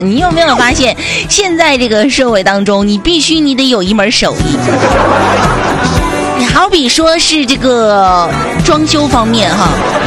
你有没有发现，现在这个社会当中，你得有一门手艺。好比说是这个装修方面哈，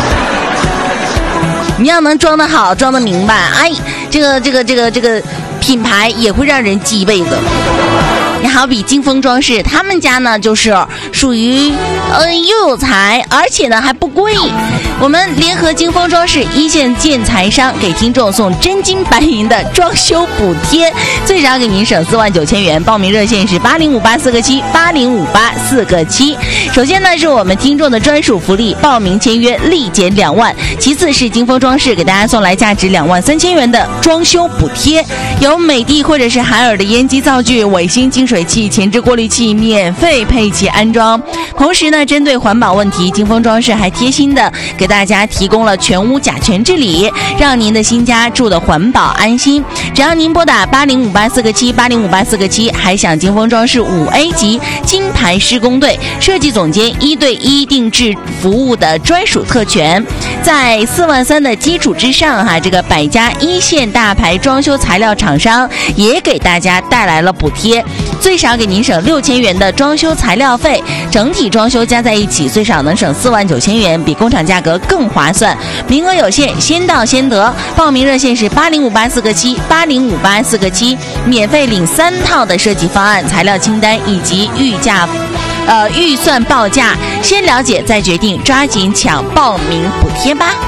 你要能装得好，装得明白，哎，这个品牌也会让人记一辈子。你好比金丰装饰，他们家呢就是属于又有才，而且呢还不贵。我们联合金丰装饰一线建材商，给听众送真金白银的装修补贴，最少给您省49000元。报名热线是805847805847。首先呢是我们听众的专属福利，报名签约立减2万。其次是金丰装饰给大家送来价值23000元的装修补贴，有美的或者是海尔的烟机灶具、伟星净水器、前置过滤器免费配齐安装。同时呢，针对环保问题，金丰装饰还贴心的给大家提供了全屋甲醛治理，让您的新家住的环保安心。只要您拨打805847805847，还享金丰装饰5A 级金牌施工队设计总监1对1定制服务的专属特权。在43000的基础之上这个百家一线大牌装修材料厂商也给大家带来了补贴，最少给您省6000元的装修材料费，整体装修加在一起最少能省49000元，比工厂价格更划算。名额有限，先到先得。报名热线是805847805847，免费领3套的设计方案、材料清单以及预算报价，先了解再决定，抓紧抢报名补贴吧。